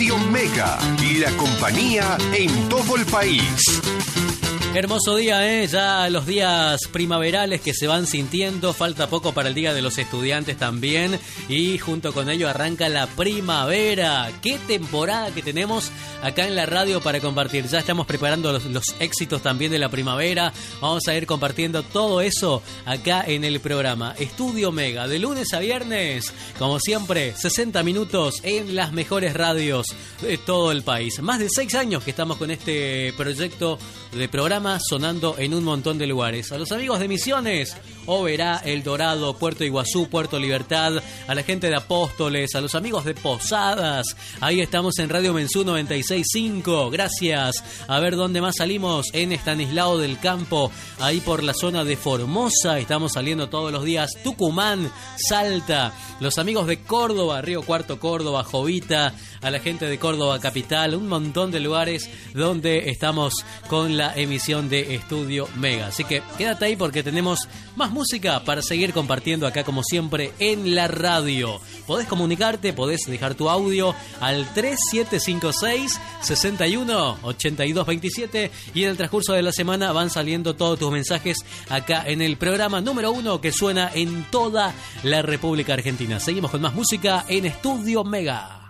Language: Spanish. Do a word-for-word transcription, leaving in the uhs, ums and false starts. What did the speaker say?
Mega y la compañía en todo el país. Hermoso día, ¿eh? Ya los días primaverales que se van sintiendo, falta poco para el Día de los Estudiantes también, y junto con ello arranca la primavera. ¡Qué temporada que tenemos acá en la radio para compartir! Ya estamos preparando los, los éxitos también de la primavera, vamos a ir compartiendo todo eso acá en el programa Estudio Mega, de lunes a viernes, como siempre, sesenta minutos en las mejores radios de todo el país. Más de seis años que estamos con este proyecto de programa sonando en un montón de lugares. A los amigos de Misiones, Oberá, El Dorado, Puerto Iguazú, Puerto Libertad, a la gente de Apóstoles, a los amigos de Posadas, ahí estamos en Radio Mensú noventa y seis punto cinco, gracias. A ver dónde más salimos, en Estanislao del Campo, ahí por la zona de Formosa, estamos saliendo todos los días, Tucumán, Salta, los amigos de Córdoba, Río Cuarto, Córdoba, Jovita, a la gente de Córdoba Capital, un montón de lugares donde estamos con la emisión de Estudio Mega. Así que quédate ahí porque tenemos más música para seguir compartiendo acá como siempre en la radio. Podés comunicarte, podés dejar tu audio al tres siete cinco seis, seis uno, ocho dos dos siete y en el transcurso de la semana van saliendo todos tus mensajes acá en el programa número uno que suena en toda la República Argentina. Seguimos con más música en Estudio Mega.